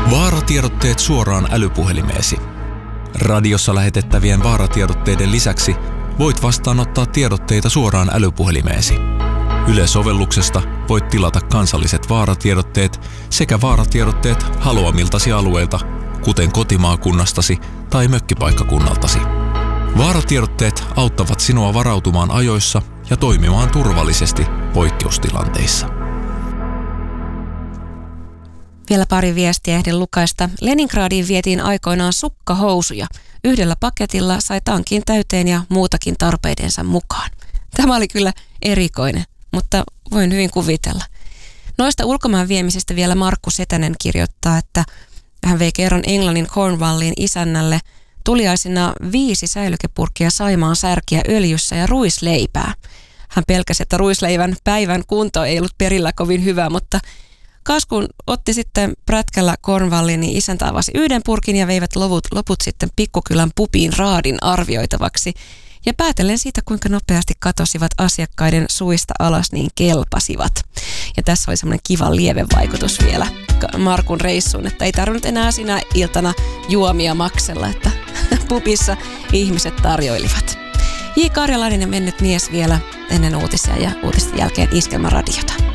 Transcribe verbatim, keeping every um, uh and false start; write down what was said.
Vaaratiedotteet suoraan älypuhelimeesi. Radiossa lähetettävien vaaratiedotteiden lisäksi voit vastaanottaa tiedotteita suoraan älypuhelimeesi. Yle-sovelluksesta voit tilata kansalliset vaaratiedotteet sekä vaaratiedotteet haluamiltasi alueilta, kuten kotimaakunnastasi tai mökkipaikkakunnaltasi. Vaaratiedotteet auttavat sinua varautumaan ajoissa ja toimimaan turvallisesti poikkeustilanteissa. Vielä pari viestiä ehdin lukaista. Leningradiin vietiin aikoinaan sukkahousuja. Yhdellä paketilla sai tankin täyteen ja muutakin tarpeidensa mukaan. Tämä oli kyllä erikoinen, mutta voin hyvin kuvitella. Noista ulkomaan viemisistä vielä Markku Setänen kirjoittaa, että hän vei kerran Englannin Cornwalliin isännälle tuliaisina viisi säilykepurkkia Saimaan särkiä öljyssä ja ruisleipää. Hän pelkäsi, että ruisleivän päivän kunto ei ollut perillä kovin hyvä, mutta kas kun otti sitten prätkällä Cornwalliin, niin isäntä avasi yhden purkin ja veivät loput, loput sitten pikkukylän pupin raadin arvioitavaksi. Ja päätellen siitä, kuinka nopeasti katosivat asiakkaiden suista alas, niin kelpasivat. Ja tässä oli semmoinen kiva lievevaikutus vielä Markun reissuun, että ei tarvinnut enää sinä iltana juomia maksella, että pupissa ihmiset tarjoilivat. J. Karjalainen ja mennyt mies vielä ennen uutisia ja uutisten jälkeen Iskelmäradiota.